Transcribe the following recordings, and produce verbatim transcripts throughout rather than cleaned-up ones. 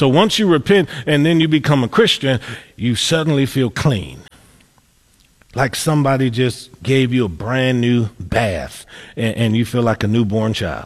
So once you repent and then you become a Christian, you suddenly feel clean. Like somebody just gave you a brand new bath and, and you feel like a newborn child.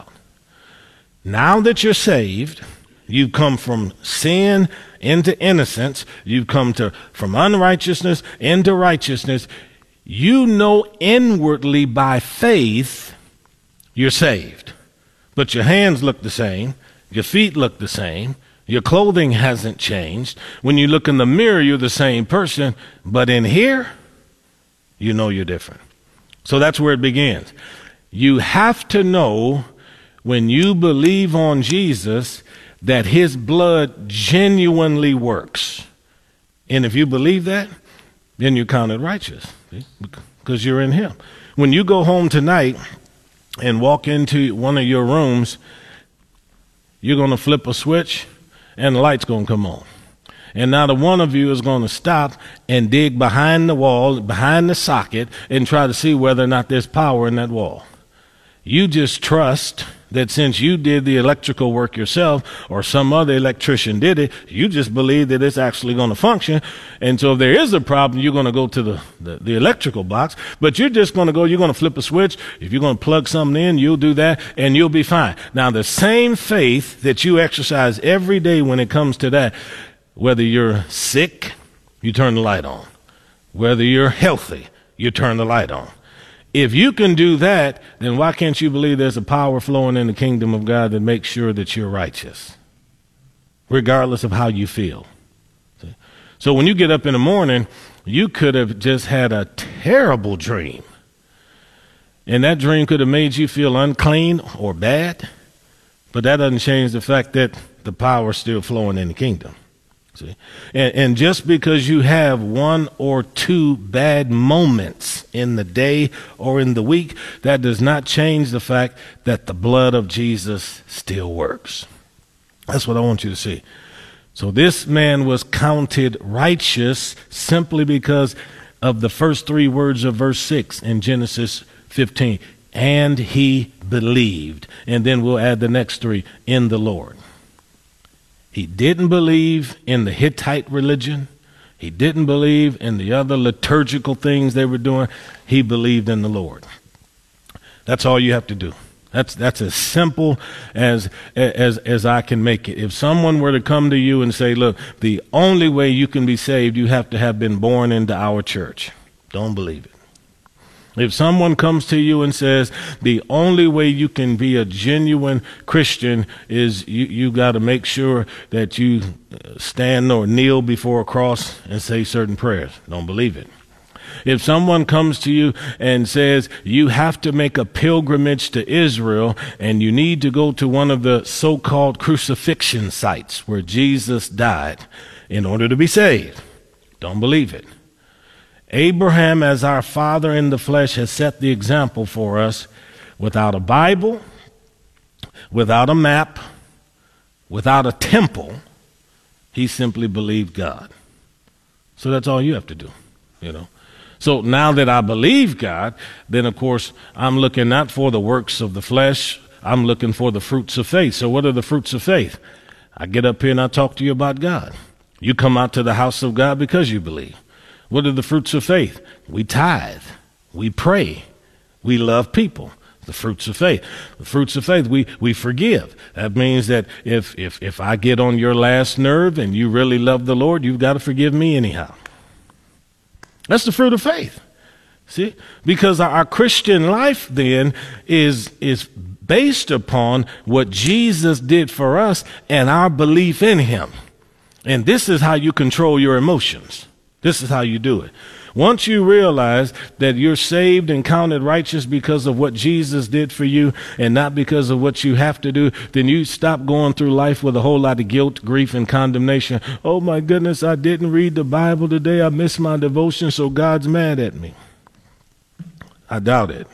Now that you're saved, you've come from sin into innocence. You've come to from unrighteousness into righteousness. You know inwardly by faith you're saved. But your hands look the same. Your feet look the same. Your clothing hasn't changed. When you look in the mirror, you're the same person. But in here, you know you're different. So that's where it begins. You have to know when you believe on Jesus that his blood genuinely works. And if you believe that, then you're counted righteous because you're in him. When you go home tonight and walk into one of your rooms, you're going to flip a switch and the light's going to come on. And now the one of you is going to stop and dig behind the wall, behind the socket, and try to see whether or not there's power in that wall. You just trust that since you did the electrical work yourself or some other electrician did it, you just believe that it's actually going to function. And so if there is a problem, you're going to go to the, the, the electrical box, but you're just going to go, you're going to flip a switch. If you're going to plug something in, you'll do that and you'll be fine. Now, the same faith that you exercise every day when it comes to that, whether you're sick, you turn the light on. Whether you're healthy, you turn the light on. If you can do that, then why can't you believe there's a power flowing in the kingdom of God that makes sure that you're righteous, regardless of how you feel? See? So when you get up in the morning, you could have just had a terrible dream. And that dream could have made you feel unclean or bad, but that doesn't change the fact that the power is still flowing in the kingdom. See? And, and just because you have one or two bad moments in the day or in the week, that does not change the fact that the blood of Jesus still works. That's what I want you to see. So this man was counted righteous simply because of the first three words of verse six in Genesis fifteen. And he believed. And then we'll add the next three, in the Lord. He didn't believe in the Hittite religion. He didn't believe in the other liturgical things they were doing. He believed in the Lord. That's all you have to do. That's that's as simple as as as I can make it. If someone were to come to you and say, look, the only way you can be saved, you have to have been born into our church. Don't believe it. If someone comes to you and says the only way you can be a genuine Christian is you, you got to make sure that you stand or kneel before a cross and say certain prayers, don't believe it. If someone comes to you and says you have to make a pilgrimage to Israel and you need to go to one of the so-called crucifixion sites where Jesus died in order to be saved, don't believe it. Abraham, as our father in the flesh, has set the example for us. Without a Bible, without a map, without a temple, he simply believed God. So that's all you have to do, you know. So now that I believe God, then of course I'm looking not for the works of the flesh, I'm looking for the fruits of faith. So what are the fruits of faith? I get up here and I talk to you about God. You come out to the house of God because you believe. What are the fruits of faith? We tithe. We pray. We love people. The fruits of faith. The fruits of faith, we, we forgive. That means that if, if, if I get on your last nerve and you really love the Lord, you've got to forgive me anyhow. That's the fruit of faith. See? Because our, our Christian life then is, is based upon what Jesus did for us and our belief in him. And this is how you control your emotions. This is how you do it. Once you realize that you're saved and counted righteous because of what Jesus did for you and not because of what you have to do, then you stop going through life with a whole lot of guilt, grief, and condemnation. Oh, my goodness, I didn't read the Bible today. I missed my devotion, so God's mad at me. I doubt it.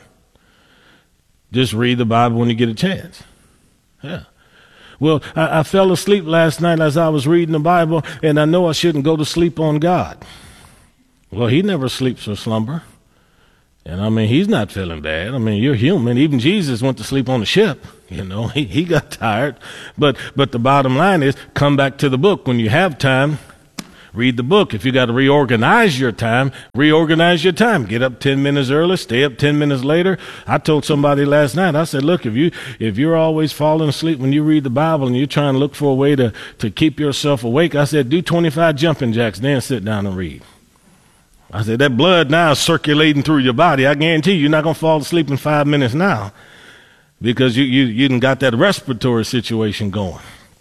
Just read the Bible when you get a chance. Yeah. Well, I, I fell asleep last night as I was reading the Bible, and I know I shouldn't go to sleep on God. Well, he never sleeps or slumber. And I mean, he's not feeling bad. I mean, you're human. Even Jesus went to sleep on the ship. You know, he, he got tired. But, but the bottom line is, come back to the book. When you have time, read the book. If you got to reorganize your time, reorganize your time. Get up ten minutes early, stay up ten minutes later. I told somebody last night, I said, look, if you, if you're always falling asleep when you read the Bible and you're trying to look for a way to, to keep yourself awake, I said, do twenty-five jumping jacks, then sit down and read. I said, that blood now is circulating through your body. I guarantee you, you're not going to fall asleep in five minutes now because you, you, you done got that respiratory situation going.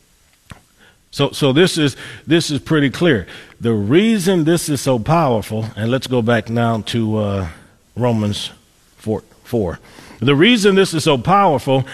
So, so this is, this is pretty clear. The reason this is so powerful, and let's go back now to, uh, Romans four, four. The reason this is so powerful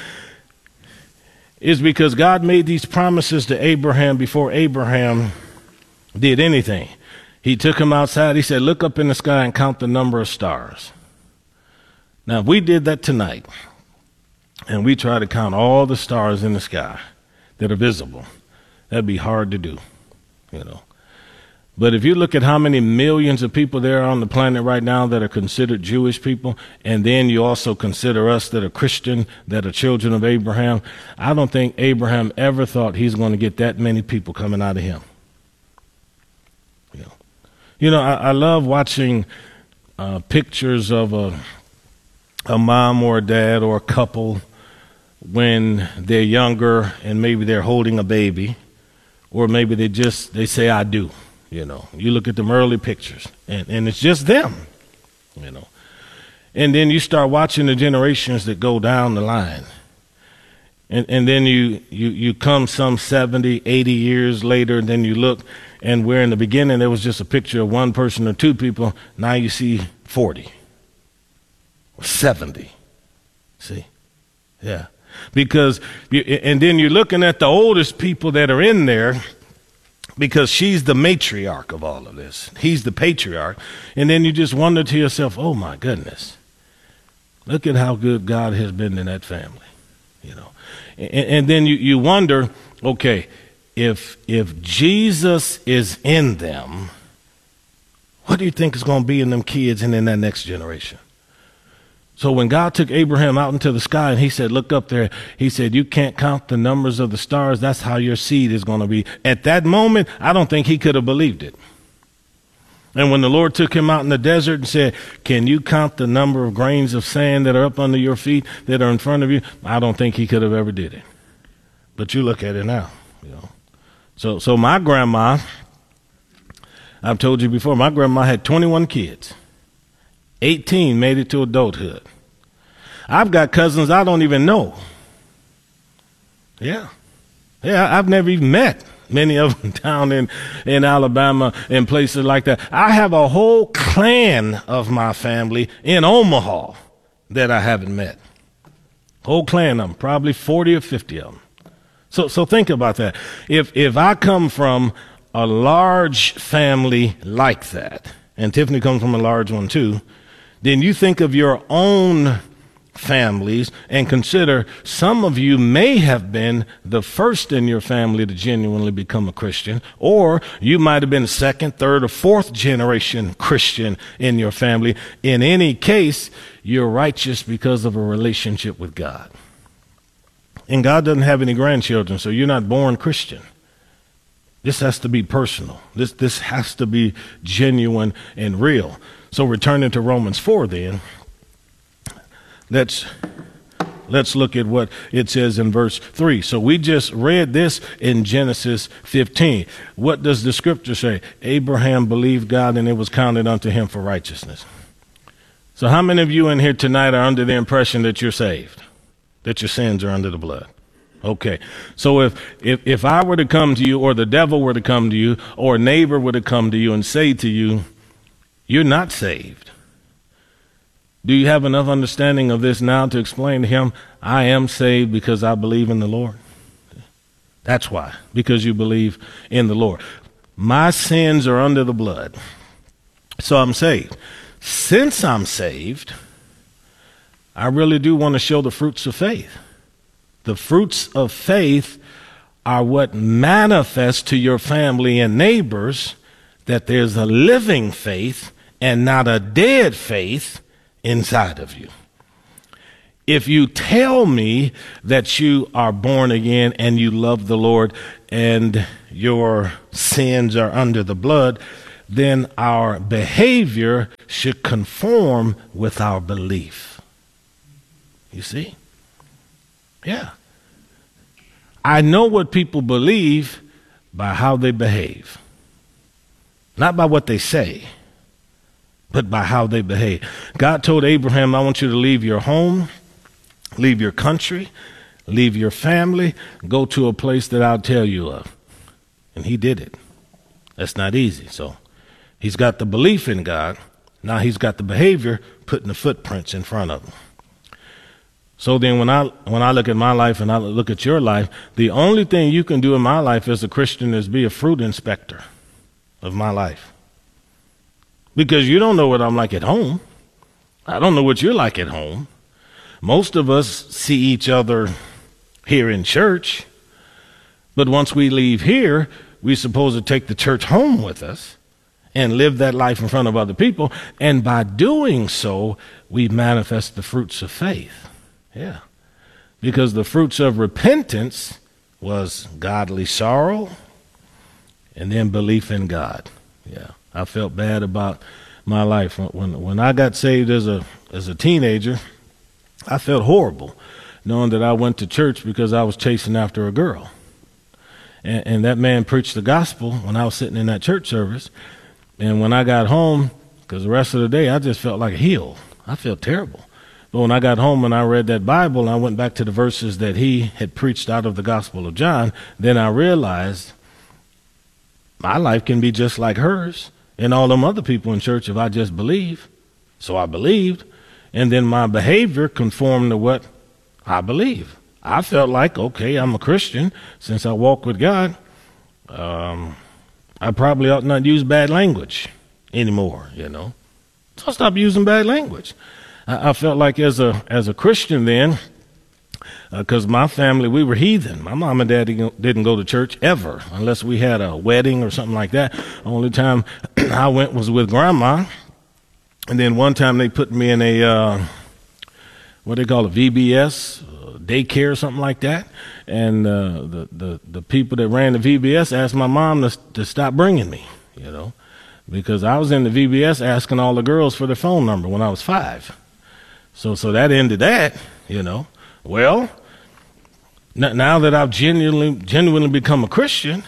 is because God made these promises to Abraham before Abraham did anything. He took him outside. He said, look up in the sky and count the number of stars. Now, if we did that tonight, and we try to count all the stars in the sky that are visible, that'd be hard to do, you know. But if you look at how many millions of people there are on the planet right now that are considered Jewish people, and then you also consider us that are Christian, that are children of Abraham, I don't think Abraham ever thought he's going to get that many people coming out of him. You know, you know I, I love watching uh, pictures of a, a mom or a dad or a couple when they're younger and maybe they're holding a baby, or maybe they just, they say, I do. You know, you look at them early pictures and, and it's just them, you know. And then you start watching the generations that go down the line. And, and then you, you, you come some seventy, eighty years later, and then you look, and where in the beginning there was just a picture of one person or two people, now you see forty or seventy. See? Yeah. Because, you, and then you're looking at the oldest people that are in there, because she's the matriarch of all of this. He's the patriarch. And then you just wonder to yourself, oh my goodness, look at how good God has been in that family, you know. And, and then you, you wonder, okay, if if Jesus is in them, what do you think is going to be in them kids and in that next generation? So when God took Abraham out into the sky and he said, look up there, he said, you can't count the numbers of the stars. That's how your seed is going to be. At that moment, I don't think he could have believed it. And when the Lord took him out in the desert and said, can you count the number of grains of sand that are up under your feet that are in front of you? I don't think he could have ever did it. But you look at it now, you know. So, so my grandma, I've told you before, my grandma had twenty-one kids. eighteen made it to adulthood. I've got cousins I don't even know. Yeah. Yeah, I've never even met many of them down in, in Alabama and places like that. I have a whole clan of my family in Omaha that I haven't met. Whole clan of them, probably forty or fifty of them. So, so think about that. If, if I come from a large family like that, and Tiffany comes from a large one too, then you think of your own families and consider some of you may have been the first in your family to genuinely become a Christian, or you might have been second, third, or fourth generation Christian in your family. In any case, you're righteous because of a relationship with God. And God doesn't have any grandchildren, so you're not born Christian. This has to be personal. This, this has to be genuine and real. So returning to Romans four then, let's, let's look at what it says in verse three. So we just read this in Genesis fifteen. What does the scripture say? Abraham believed God and it was counted unto him for righteousness. So how many of you in here tonight are under the impression that you're saved, that your sins are under the blood? Okay. So if, if, if I were to come to you, or the devil were to come to you, or a neighbor were to come to you and say to you, you're not saved, do you have enough understanding of this now to explain to him, I am saved because I believe in the Lord? That's why, because you believe in the Lord. My sins are under the blood, so I'm saved. Since I'm saved, I really do want to show the fruits of faith. The fruits of faith are what manifest to your family and neighbors that there's a living faith and not a dead faith inside of you. If you tell me that you are born again and you love the Lord and your sins are under the blood, then our behavior should conform with our belief. You see? Yeah. I know what people believe by how they behave. Not by what they say, but by how they behave. God told Abraham, I want you to leave your home, leave your country, leave your family, go to a place that I'll tell you of. And he did it. That's not easy. So he's got the belief in God. Now he's got the behavior, putting the footprints in front of him. So then when I when I look at my life and I look at your life, the only thing you can do in my life as a Christian is be a fruit inspector of my life. Because you don't know what I'm like at home. I don't know what you're like at home. Most of us see each other here in church, but once we leave here, we're supposed to take the church home with us and live that life in front of other people. And by doing so, we manifest the fruits of faith. Yeah. Because the fruits of repentance was godly sorrow and then belief in God. Yeah. I felt bad about my life. When when I got saved as a as a teenager, I felt horrible knowing that I went to church because I was chasing after a girl. And, and that man preached the gospel when I was sitting in that church service. And when I got home, because the rest of the day I just felt like a heel. I felt terrible. But when I got home and I read that Bible and I went back to the verses that he had preached out of the Gospel of John, then I realized my life can be just like hers and all them other people in church if I just believe. So I believed, and then my behavior conformed to what I believe. I felt like, okay, I'm a Christian. Since I walk with God, um, I probably ought not use bad language anymore, you know. So I stopped using bad language. I felt like as a as a Christian then, because uh, my family, we were heathen. My mom and dad didn't go to church ever unless we had a wedding or something like that. Only time I went was with grandma. And then one time they put me in a, uh, what they call a V B S, uh, daycare or something like that. And uh, the, the, the people that ran the V B S asked my mom to, to stop bringing me, you know, because I was in the V B S asking all the girls for their phone number when I was five. So so that ended that, you know. Well, n- now that I've genuinely genuinely become a Christian,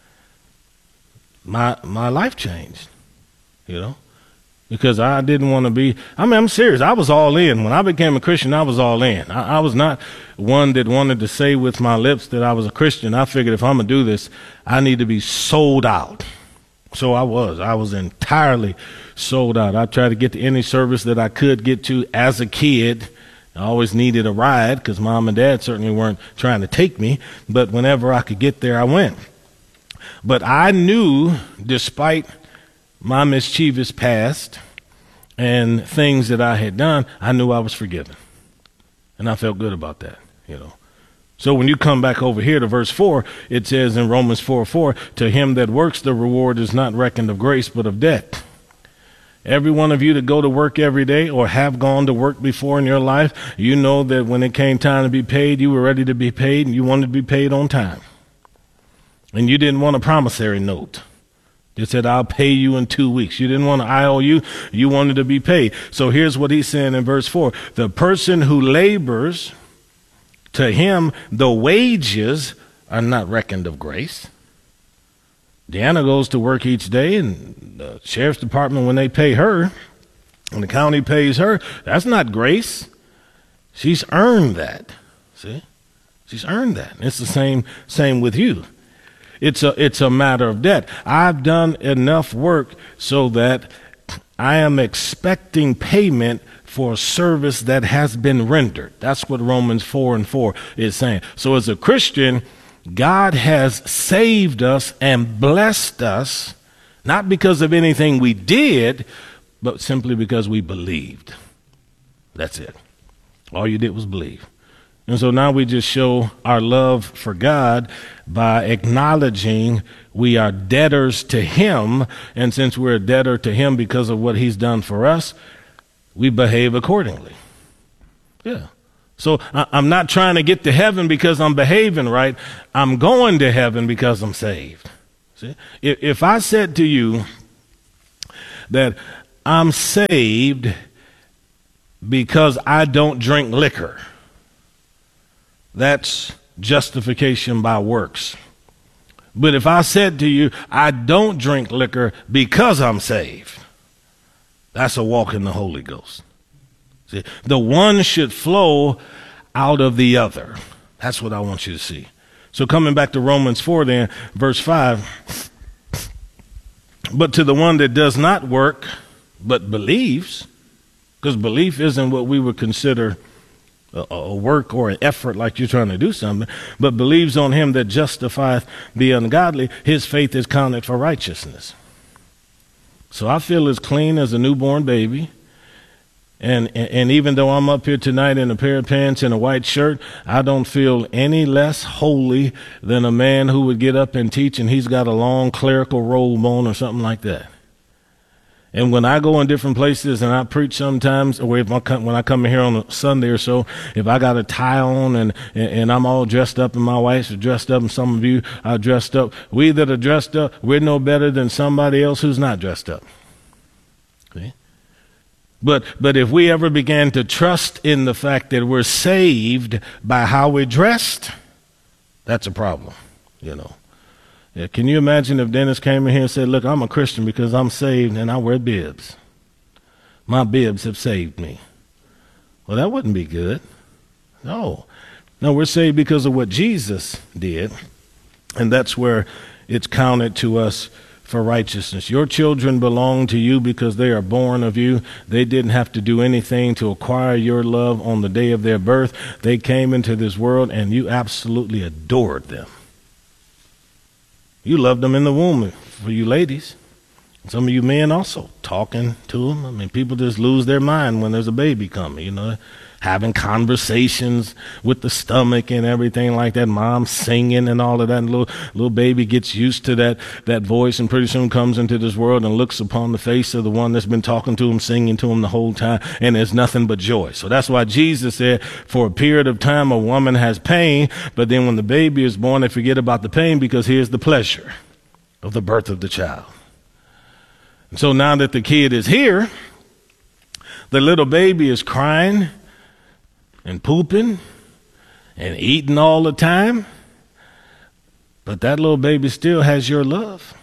my my life changed, you know, because I didn't want to be, I mean, I'm serious. I was all in. When I became a Christian, I was all in. I, I was not one that wanted to say with my lips that I was a Christian. I figured if I'm going to do this, I need to be sold out. So I was. I was entirely sold out. I tried to get to any service that I could get to as a kid. I always needed a ride because mom and dad certainly weren't trying to take me. But whenever I could get there, I went. But I knew, despite my mischievous past and things that I had done, I knew I was forgiven. And I felt good about that, you know. So when you come back over here to verse four, it says in Romans four four, to him that works the reward is not reckoned of grace, but of debt. Every one of you that go to work every day or have gone to work before in your life, you know that when it came time to be paid, you were ready to be paid and you wanted to be paid on time. And you didn't want a promissory note. It said, I'll pay you in two weeks. You didn't want an I O U. You wanted to be paid. So here's what he's saying in verse four. The person who labors, to him, the wages are not reckoned of grace. Deanna goes to work each day, and the sheriff's department, when they pay her, and the county pays her, that's not grace. She's earned that. See? She's earned that. It's the same same with you. It's a it's a matter of debt. I've done enough work so that I am expecting payment for a service that has been rendered. That's what Romans four and four is saying. So as a Christian, God has saved us and blessed us, not because of anything we did, but simply because we believed. That's it. All you did was believe. And so now we just show our love for God by acknowledging we are debtors to him. And since we're a debtor to him because of what he's done for us, we behave accordingly. Yeah. So I, I'm not trying to get to heaven because I'm behaving right. I'm going to heaven because I'm saved. See? If, if I said to you that I'm saved because I don't drink liquor, that's justification by works. But if I said to you, I don't drink liquor because I'm saved, that's a walk in the Holy Ghost. See, the one should flow out of the other. That's what I want you to see. So coming back to Romans four then, verse five, but to the one that does not work, but believes, because belief isn't what we would consider a, a work or an effort like you're trying to do something, but believes on him that justifieth the ungodly, his faith is counted for righteousness. So I feel as clean as a newborn baby. And, and and even though I'm up here tonight in a pair of pants and a white shirt, I don't feel any less holy than a man who would get up and teach and he's got a long clerical robe on or something like that. And when I go in different places and I preach sometimes, or if I come, when I come in here on a Sunday or so, if I got a tie on and, and, and I'm all dressed up and my wife's dressed up and some of you are dressed up, we that are dressed up, we're no better than somebody else who's not dressed up. See? But but if we ever began to trust in the fact that we're saved by how we're dressed, that's a problem, you know. Yeah, can you imagine if Dennis came in here and said, look, I'm a Christian because I'm saved and I wear bibs. My bibs have saved me. Well, that wouldn't be good. No. No, we're saved because of what Jesus did, and that's where it's counted to us for righteousness. Your children belong to you because they are born of you. They didn't have to do anything to acquire your love on the day of their birth. They came into this world and you absolutely adored them. You loved them in the womb, for you ladies. Some of you men also, talking to them. I mean, people just lose their mind when there's a baby coming, you know, having conversations with the stomach and everything like that. Mom singing and all of that. And little little baby gets used to that that voice and pretty soon comes into this world and looks upon the face of the one that's been talking to him, singing to him the whole time, and there's nothing but joy. So that's why Jesus said, for a period of time a woman has pain, but then when the baby is born, they forget about the pain because here's the pleasure of the birth of the child. And so now that the kid is here, the little baby is crying and pooping and eating all the time, but that little baby still has your love.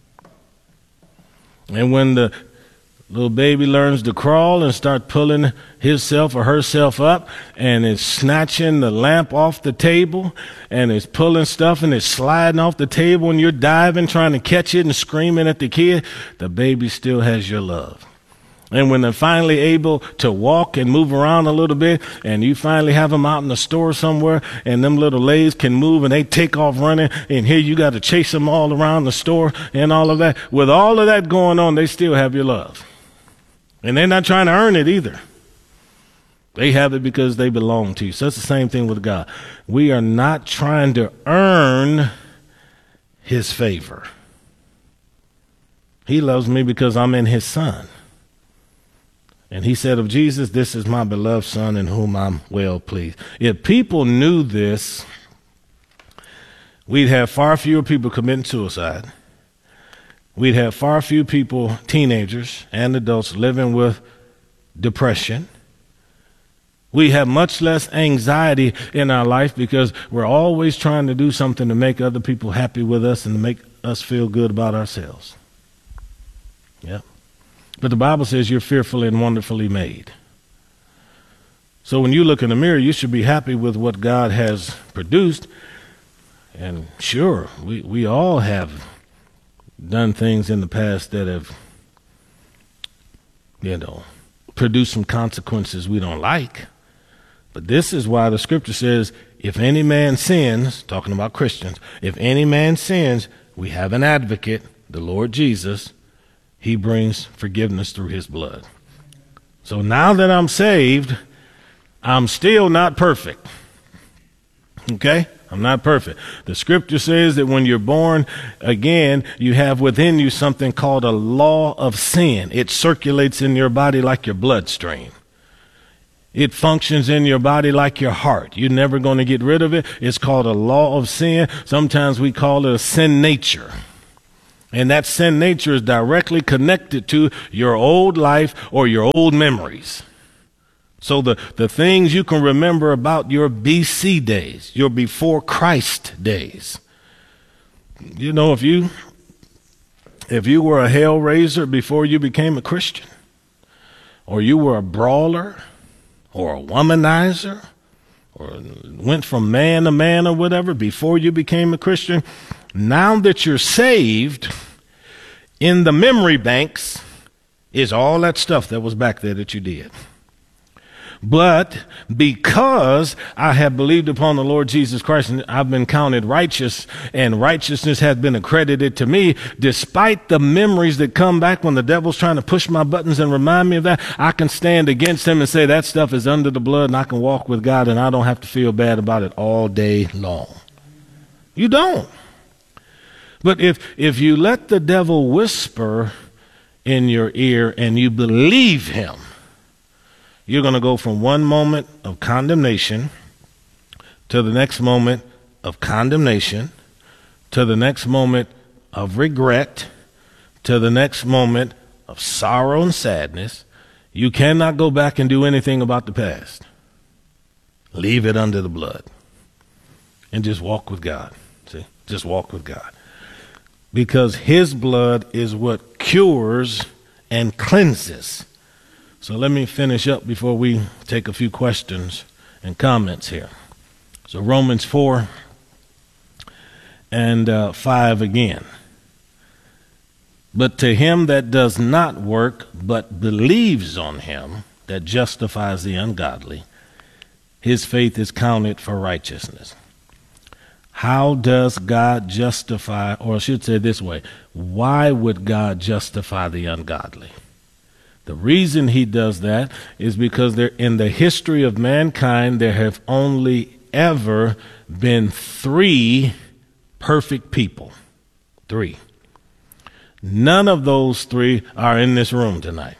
And when the little baby learns to crawl and start pulling himself or herself up and is snatching the lamp off the table and is pulling stuff and is sliding off the table and you're diving trying to catch it and screaming at the kid, the baby still has your love. And when they're finally able to walk and move around a little bit and you finally have them out in the store somewhere and them little legs can move and they take off running and here you got to chase them all around the store and all of that. With all of that going on, they still have your love. And they're not trying to earn it either. They have it because they belong to you. So it's the same thing with God. We are not trying to earn his favor. He loves me because I'm in his son. And he said of Jesus, this is my beloved son in whom I'm well pleased. If people knew this, we'd have far fewer people committing suicide. We'd have far fewer people, teenagers and adults, living with depression. We have much less anxiety in our life because we're always trying to do something to make other people happy with us and to make us feel good about ourselves. Yeah. But the Bible says you're fearfully and wonderfully made. So when you look in the mirror, you should be happy with what God has produced. And sure, we, we all have done things in the past that have, you know, produced some consequences we don't like. But this is why the scripture says, if any man sins, talking about Christians, if any man sins, we have an advocate, the Lord Jesus. He brings forgiveness through his blood. So now that I'm saved, I'm still not perfect. Okay? I'm not perfect. The scripture says that when you're born again, you have within you something called a law of sin. It circulates in your body like your bloodstream. It functions in your body like your heart. You're never going to get rid of it. It's called a law of sin. Sometimes we call it a sin nature. And that sin nature is directly connected to your old life or your old memories. So the, the things you can remember about your B C days, your before Christ days. You know, if you if you were a hell raiser before you became a Christian, or you were a brawler, or a womanizer, or went from man to man or whatever before you became a Christian, now that you're saved, in the memory banks is all that stuff that was back there that you did. But because I have believed upon the Lord Jesus Christ and I've been counted righteous and righteousness has been accredited to me, despite the memories that come back when the devil's trying to push my buttons and remind me of that, I can stand against him and say that stuff is under the blood and I can walk with God and I don't have to feel bad about it all day long. You don't. But if, if you let the devil whisper in your ear and you believe him, you're going to go from one moment of condemnation to the next moment of condemnation, to the next moment of regret, to the next moment of sorrow and sadness. You cannot go back and do anything about the past. Leave it under the blood and just walk with God. See, just walk with God. Because his blood is what cures and cleanses. So let me finish up before we take a few questions and comments here. So Romans four and uh, five again. But to him that does not work, but believes on him that justifies the ungodly, his faith is counted for righteousness. How does God justify, or I should say it this way, why would God justify the ungodly? The reason he does that is because there, in the history of mankind, there have only ever been three perfect people. Three. None of those three are in this room tonight.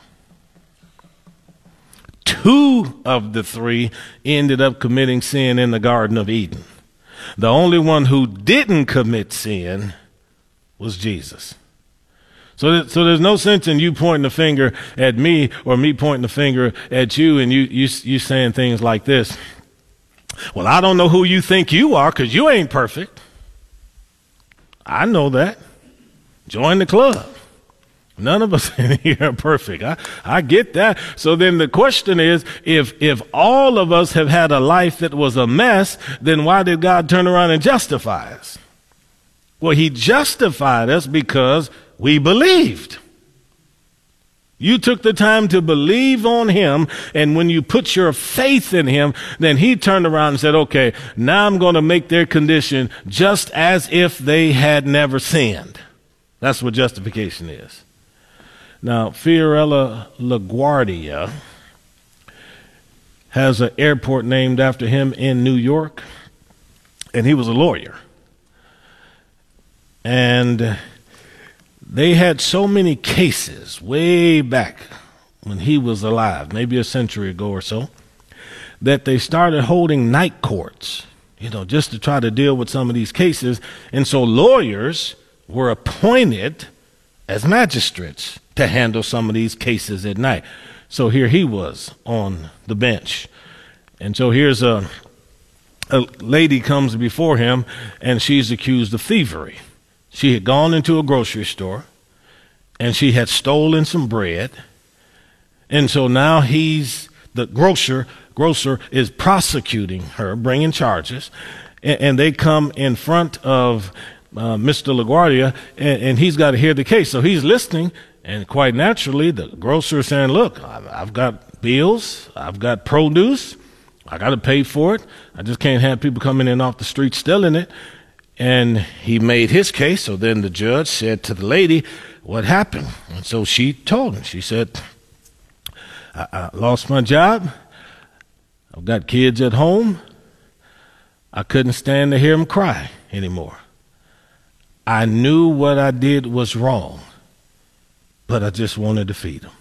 Two of the three ended up committing sin in the Garden of Eden. The only one who didn't commit sin was Jesus. So, that, so there's no sense in you pointing the finger at me or me pointing the finger at you and you, you, you saying things like this. Well, I don't know who you think you are because you ain't perfect. I know that. Join the club. None of us in here are perfect. I, I get that. So then the question is, if, if all of us have had a life that was a mess, then why did God turn around and justify us? Well, he justified us because we believed. You took the time to believe on him, and when you put your faith in him, then he turned around and said, okay, now I'm going to make their condition just as if they had never sinned. That's what justification is. Now, Fiorello LaGuardia has an airport named after him in New York, and he was a lawyer. And they had so many cases way back when he was alive, maybe a century ago or so, that they started holding night courts, you know, just to try to deal with some of these cases. And so lawyers were appointed as magistrates to handle some of these cases at night. So here he was on the bench. And so here's a, a lady comes before him, and she's accused of thievery. She had gone into a grocery store, and she had stolen some bread. And so now he's, the grocer, grocer is prosecuting her, bringing charges. And, and they come in front of uh, Mister LaGuardia, and, and he's got to hear the case. So he's listening, and quite naturally, the grocer is saying, look, I've, I've got bills, I've got produce, I got to pay for it. I just can't have people coming in off the street stealing it. And he made his case. So then the judge said to the lady, what happened? And so she told him. She said, I, I lost my job. I've got kids at home. I couldn't stand to hear him cry anymore. I knew what I did was wrong, but I just wanted to feed him.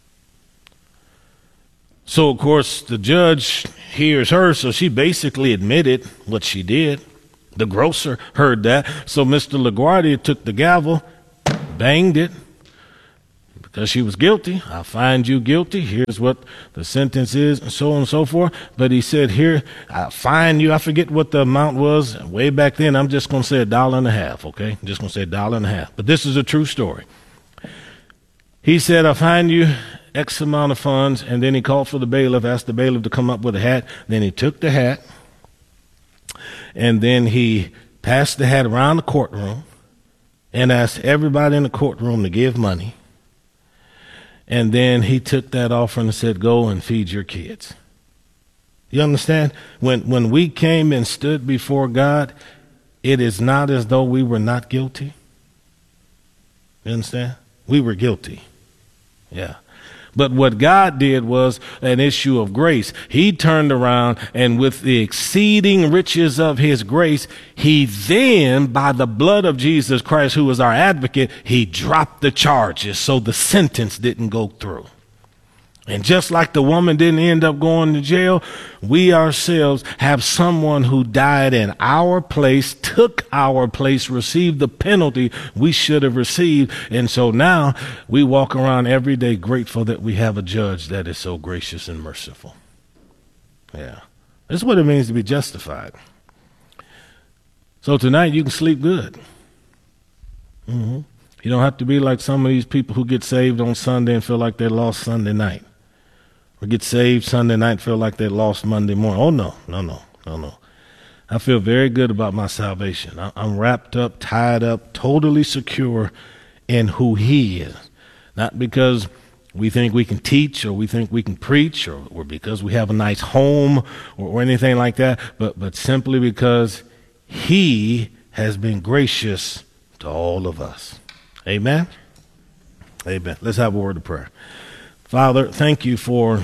So, of course, the judge hears her, so she basically admitted what she did. The grocer heard that, so Mister LaGuardia took the gavel, banged it, because she was guilty. I find you guilty. Here's what the sentence is, and so on and so forth. But he said, here, I find you. I forget what the amount was. Way back then, I'm just going to say a dollar and a half, okay? I'm just going to say a dollar and a half. But this is a true story. He said, I find you X amount of funds, and then he called for the bailiff, asked the bailiff to come up with a hat. Then he took the hat, and then he passed the hat around the courtroom and asked everybody in the courtroom to give money. And then he took that offering and said, go and feed your kids. You understand? When when we came and stood before God, it is not as though we were not guilty. You understand? We were guilty. Yeah. But what God did was an issue of grace. He turned around, and with the exceeding riches of his grace, he then, by the blood of Jesus Christ, who was our advocate, he dropped the charges so the sentence didn't go through. And just like the woman didn't end up going to jail, we ourselves have someone who died in our place, took our place, received the penalty we should have received. And so now we walk around every day grateful that we have a judge that is so gracious and merciful. Yeah, that's what it means to be justified. So tonight you can sleep good. Mm-hmm. You don't have to be like some of these people who get saved on Sunday and feel like they lost Sunday night. Or get saved Sunday night and feel like they lost Monday morning. Oh, no, no, no, no, no. I feel very good about my salvation. I'm wrapped up, tied up, totally secure in who he is. Not because we think we can teach or we think we can preach or, or because we have a nice home or, or anything like that, but, but simply because he has been gracious to all of us. Amen? Amen. Let's have a word of prayer. Father, thank you for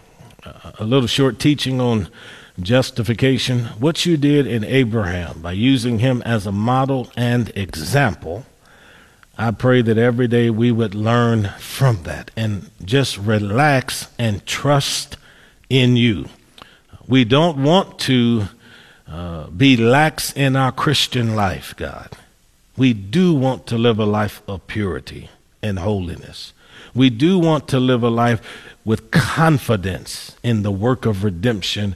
a little short teaching on justification. What you did in Abraham by using him as a model and example, I pray that every day we would learn from that and just relax and trust in you. We don't want to uh, be lax in our Christian life, God. We do want to live a life of purity and holiness. We do want to live a life with confidence in the work of redemption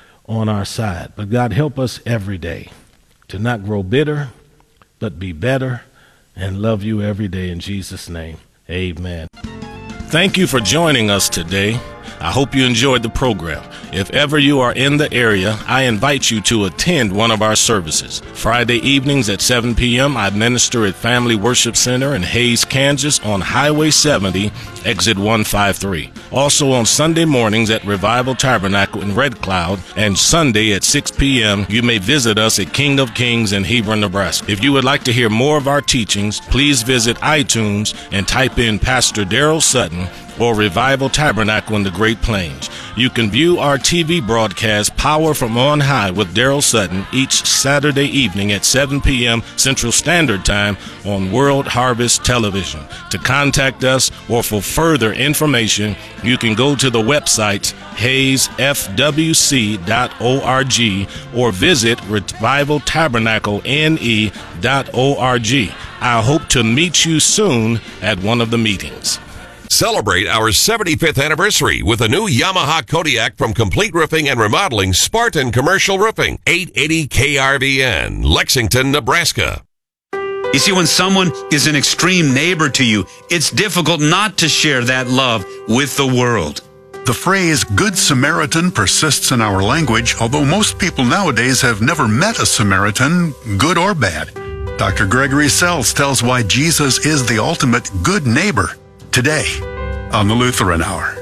on our side. But God, help us every day to not grow bitter, but be better and love you every day. In Jesus' name, amen. Thank you for joining us today. I hope you enjoyed the program. If ever you are in the area, I invite you to attend one of our services. Friday evenings at seven p.m., I minister at Family Worship Center in Hays, Kansas on Highway seventy, exit one fifty-three. Also on Sunday mornings at Revival Tabernacle in Red Cloud, and Sunday at six p.m., you may visit us at King of Kings in Hebron, Nebraska. If you would like to hear more of our teachings, please visit iTunes and type in Pastor Daryl Sutton or Revival Tabernacle in the Great Plains. You can view our T V broadcast Power from On High with Daryl Sutton each Saturday evening at seven p.m. Central Standard Time on World Harvest Television. To contact us or for further information, you can go to the websites hays f w c dot org or visit revival tabernacle n e dot org. I hope to meet you soon at one of the meetings. Celebrate our seventy-fifth anniversary with a new Yamaha Kodiak from Complete Roofing and Remodeling, Spartan Commercial Roofing, eight eighty K R V N, Lexington, Nebraska. You see, when someone is an extreme neighbor to you, it's difficult not to share that love with the world. The phrase Good Samaritan persists in our language, although most people nowadays have never met a Samaritan, good or bad. Doctor Gregory Sells tells why Jesus is the ultimate good neighbor. Today on the Lutheran Hour.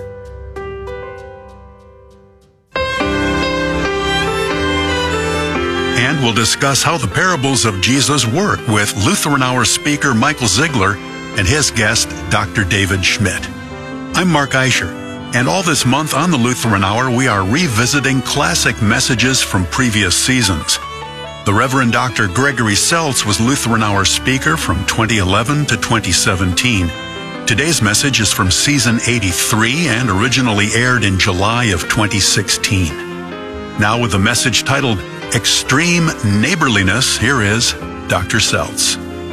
And we'll discuss how the parables of Jesus work with Lutheran Hour speaker Michael Ziegler and his guest, Doctor David Schmidt. I'm Mark Eicher. And all this month on the Lutheran Hour, we are revisiting classic messages from previous seasons. The Reverend Doctor Gregory Seltz was Lutheran Hour speaker from twenty eleven to twenty seventeen. Today's message is from season eighty-three and originally aired in July of twenty sixteen. Now with a message titled Extreme Neighborliness, here is Doctor Seltz.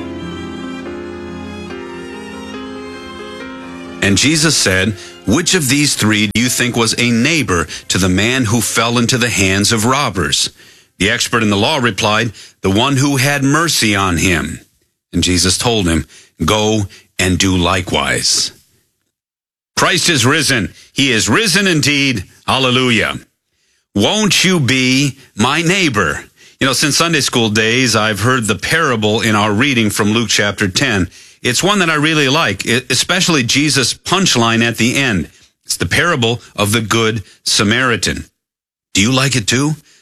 And Jesus said, "Which of these three do you think was a neighbor to the man who fell into the hands of robbers?" The expert in the law replied, "The one who had mercy on him." And Jesus told him, "Go and do likewise." Christ is risen. He is risen indeed. Hallelujah. Won't you be my neighbor? You know, since Sunday school days, I've heard the parable in our reading from Luke chapter ten. It's one that I really like, especially Jesus' punchline at the end. It's the parable of the Good Samaritan. Do you like it too?